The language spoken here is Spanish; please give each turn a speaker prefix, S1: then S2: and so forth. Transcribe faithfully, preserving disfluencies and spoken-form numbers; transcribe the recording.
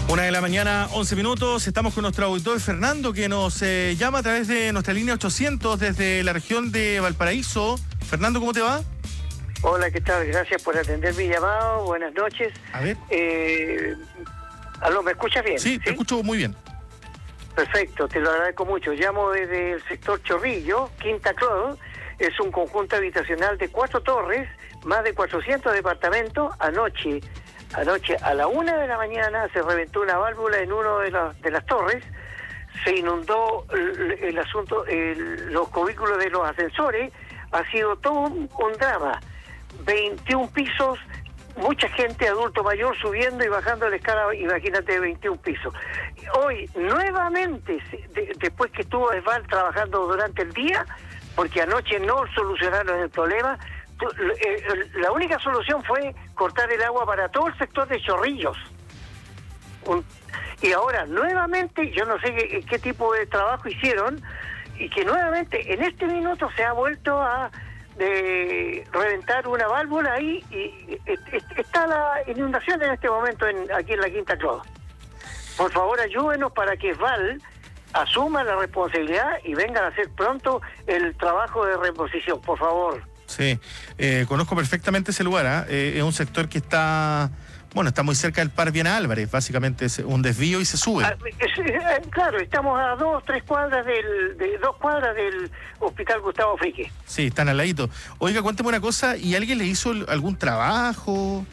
S1: Una de la mañana, once minutos. Estamos con nuestro auditor Fernando, que nos eh, llama a través de nuestra línea ochocientos desde la región de Valparaíso. Fernando, ¿cómo te va?
S2: Hola, ¿qué tal? Gracias por atender mi llamado. Buenas noches.
S1: A ver.
S2: Eh, ¿Aló, me escuchas bien?
S1: Sí, te escucho muy bien.
S2: Perfecto, te lo agradezco mucho. Llamo desde el sector Chorrillo, Quinta Clod. Es un conjunto habitacional de cuatro torres, más de cuatrocientos departamentos. Anoche, anoche a la una de la mañana se reventó una válvula en uno de, la, de las torres. Se inundó el, el asunto, el, los cubículos de los ascensores. Ha sido todo un, un drama. veintiún pisos, mucha gente, adulto mayor, subiendo y bajando la escala, imagínate, veintiún pisos. Hoy, nuevamente, de, después que estuvo Esval trabajando durante el día, porque anoche no solucionaron el problema, la única solución fue cortar el agua para todo el sector de Chorrillos. Un, y ahora, nuevamente, yo no sé qué, qué tipo de trabajo hicieron, y que nuevamente, en este minuto, se ha vuelto a de reventar una válvula ahí, y, y, y está la inundación en este momento en, aquí en la Quinta Clod. Por favor, ayúdenos para que Val asuma la responsabilidad y vengan a hacer pronto el trabajo de reposición, por favor.
S1: Sí, eh, conozco perfectamente ese lugar, ¿eh? Eh, es un sector que está... Bueno, está muy cerca del Par Viana Álvarez, básicamente es un desvío y se sube.
S2: Ah, es, eh, claro, estamos a dos, tres cuadras del, de dos cuadras del Hospital Gustavo Frique.
S1: Sí, están al ladito. Oiga, cuénteme una cosa, ¿y alguien le hizo algún trabajo?